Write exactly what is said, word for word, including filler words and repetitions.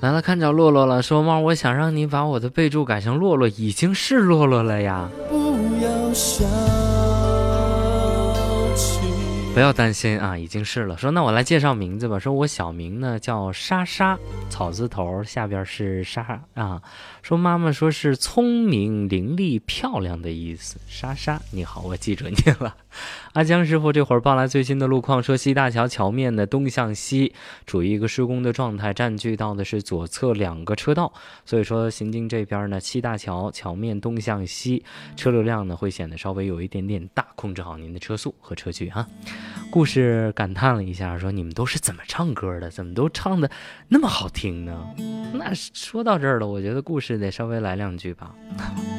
来了，看着洛洛了，说猫，我想让你把我的备注改成洛洛，已经是洛洛了呀。 不要想起， 不要担心啊，已经是了。说那我来介绍名字吧。说我小名呢叫莎莎，草字头下边是莎啊。说妈妈说是聪明伶俐漂亮的意思。莎莎你好，我记住你了。阿江师傅这会儿报来最新的路况，说西大桥桥面的东向西处于一个施工的状态，占据到的是左侧两个车道，所以说行经这边呢，西大桥桥面东向西车流量呢会显得稍微有一点点大，控制好您的车速和车距啊。故事感叹了一下，说你们都是怎么唱歌的，怎么都唱的那么好听呢？那说到这儿了，我觉得故事得稍微来两句吧。